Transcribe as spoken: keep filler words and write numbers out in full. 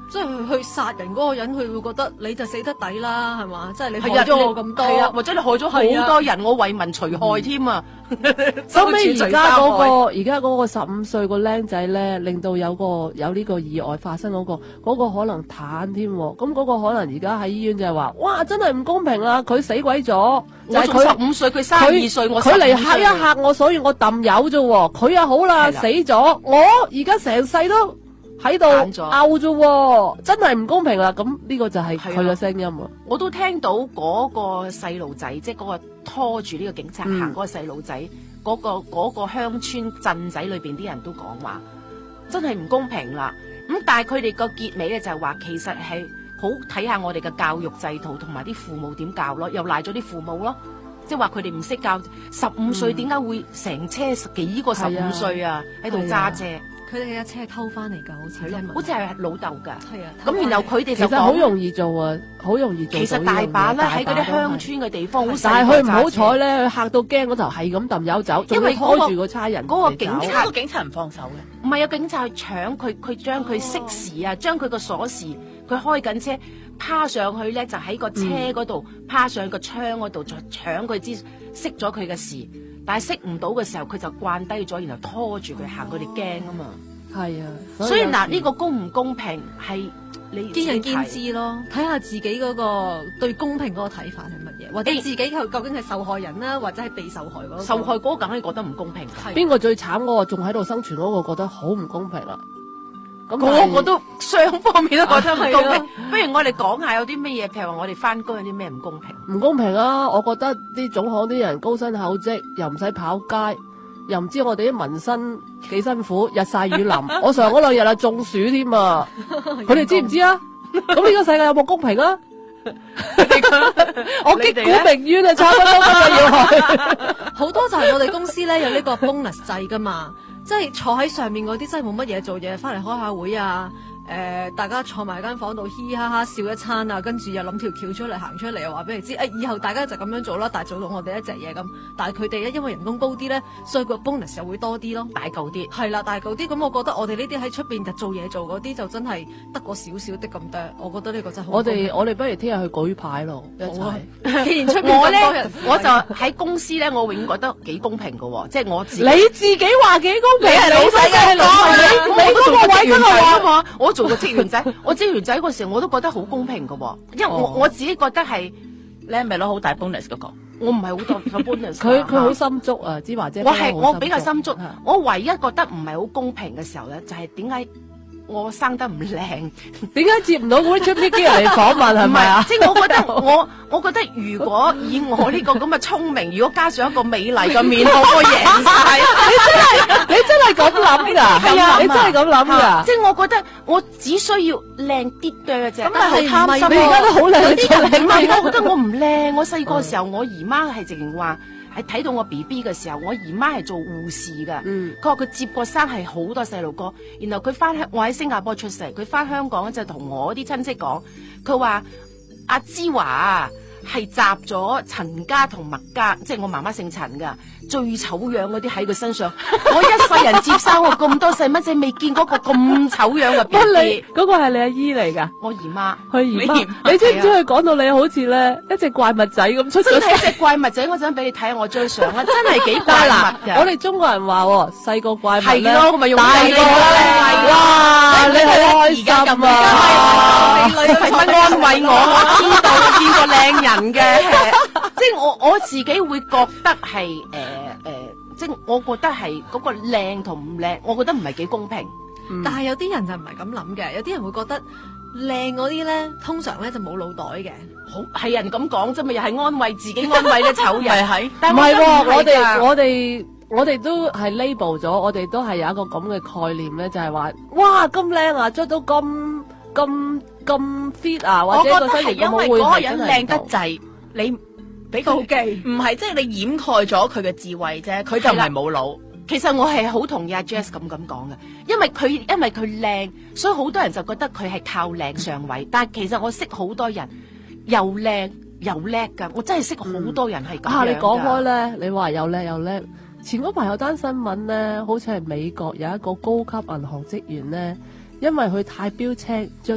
即係去殺人嗰個人，佢會覺得你就死得抵啦，係嘛？即係你害咗我咁多， 係啊，或者你害咗好多人，我為民除害添啊！ 收尾而家嗰個而家嗰個十五歲個僆仔咧，令到有個有呢個意外發生嗰、嗰個，嗰、嗰個可能癱添，咁嗰個可能而家喺醫院就係話，哇，真係唔公平啦！佢死鬼咗，就係佢十五歲，佢三十二歲，我佢嚟嚇一嚇我，所以我抌油啫。佢又好啦，死咗，我而家成世都喺度拗啫，真係唔公平啦！咁呢個就係佢嘅聲音啊！ 我都聽到嗰個細路仔，即係嗰個拖住呢個警察行嗰個細路仔，嗰、嗯嗰個嗰、嗰個鄉村鎮仔裏邊啲人都講話，真係唔公平啦！咁但係佢哋個結尾咧就係話，其實係好睇下我哋嘅教育制度同埋啲父母點教咯，又賴咗啲父母咯，即係話佢哋唔識教，十五歲點解會成車幾個十五歲啊喺度揸車？ 佢哋架車係偷翻嚟噶，好似好似係老豆噶。 係啊， 咁然後佢哋就其實好容易做啊，好容易做。 其實大把啦，喺嗰啲鄉村嘅地方， 但係佢唔好彩咧，佢嚇到驚嗰頭係咁揼油走，因為拖住個差人。 嗰個警察， 個警察唔放手嘅。 唔係有警察去搶佢，佢將佢熄匙啊，將佢個鎖匙，佢開緊車，趴上去咧就喺個車嗰度，趴上去個窗嗰度，再搶佢支熄咗佢嘅匙。但係識唔到嘅時候，佢就慣低咗，然後拖住佢行，佢哋驚啊嘛。 係啊， 所以嗱，呢個公唔公平係你見仁見智咯，睇下自己嗰個對公平嗰個睇法係乜嘢，或者自己佢究竟係受害人啦，或者係被受害嗰個。 受害嗰個梗係覺得唔公平。 邊個最慘嗰個仲喺度生存嗰個覺得好唔公平啦。 咁個個都雙方面都覺得唔公平。不如我哋講下有啲咩嘢，譬如話我哋翻工有啲咩唔公平？ 唔公平啊！我覺得啲總行啲人高薪厚職，又唔使跑街，又唔知我哋啲民生幾辛苦，日曬雨淋。我上嗰兩日啊中暑添啊！佢哋知唔知啊？咁呢個世界有冇公平啊？我擊鼓鳴冤啊，差唔多要去。 好多就係我哋公司咧有呢個 bonus 制噶嘛。即係坐喺上面嗰啲真係冇乜嘢做嘢，翻嚟開下會啊！誒、呃，大家坐埋間房度嘻嘻哈哈笑一餐啊，跟住又諗條橋出嚟行出嚟，又話俾你知，誒、哎，以後大家就咁樣做啦，但係做到我哋一隻嘢咁。但係佢哋咧，因為人工高啲咧，所以個 bonus 又會多啲咯， 大嚿啲。 係啦，大嚿啲。咁我覺得我哋呢啲喺出邊就做嘢做嗰啲就真係得個少少的咁多。我覺得呢個真係好。 我哋我哋不如聽日去舉牌咯，一齊。 既然出邊咁多人， 我就喺公司咧，我永遠覺得幾公平噶喎，即係我自己。 你自己話幾公平？ 你係老細嘅， 你你嗰個位嗰個話嘛？我做個職員仔，我職員仔嗰時候我都覺得好公平噶喎，因為我我自己覺得係你係咪攞好大 bonus 嗰個？ 我唔係好多個 bonus。 佢佢好心足啊，芝華姐。 我係我比較心足，我唯一覺得唔係好公平嘅時候咧，就係點解我生得唔靚？點解接唔到嗰啲出啲人嚟訪問係咪啊？ 即係我覺得我我覺得如果以我呢個咁嘅聰明，如果加上一個美麗嘅面孔，我贏晒。 你真係咁諗㗎？係啊，你真係咁諗㗎？ 即係我覺得我只需要靚啲嘅啫。 咁但係貪心，你而家都好靚， 啲人唔係，我覺得我唔靚。我細個時候，我姨媽係直情話。係睇到我 B B 嘅時候，我姨媽係做護士噶，佢話佢接過生係好多細路哥，然後佢翻香，我喺新加坡出世，佢翻香港就同我啲親戚講，佢話阿芝華啊係集咗陳家同麥家，即係我媽媽姓陳噶，最醜樣嗰啲喺佢身上，我一世人接生我咁多細蚊仔，未見過個咁醜樣嘅 B B。 嗰個係你阿姨嚟噶？ 我姨媽， 佢姨媽，你知唔知佢講到你好似咧一隻怪物仔咁出咗？ 真係一隻怪物仔，我想俾你睇下我張相啊，真係幾怪物㗎。 我哋中國人話細個怪物咧， 係咯，咪用大個咧，哇！你好開心啊！ 你使乜安慰我？我知道我見過靚人嘅，即係我我自己會覺得係誒誒，即係我覺得係嗰個靚同唔靚，我覺得唔係幾公平。 嗯、但係有啲人就唔係咁諗嘅，有啲人會覺得靚嗰啲咧，通常咧就冇腦袋嘅。 好係人咁講啫嘛，又係安慰自己，安慰咧醜人係。 但係唔係喎，我哋我哋我哋都係 label 咗，我哋都係有一個咁嘅概念咧，就係話哇咁靚啊，着到咁咁咁 fit 啊，或者個身形咁好，會嗰個人靚得滯，你俾佢記唔係即係你掩蓋咗佢嘅智慧啫，佢就唔係冇腦。 其實我係好同意阿 Jess 咁咁講嘅，因為佢因為佢靚，所以好多人就覺得佢係靠靚上位。但係其實我識好多人又靚又叻噶，我真係識好多人係咁樣、嗯、啊！ 你講開咧，你話又叻又叻，前嗰排有單新聞咧，好似係美國有一個高級銀行職員咧，因為佢太標青，着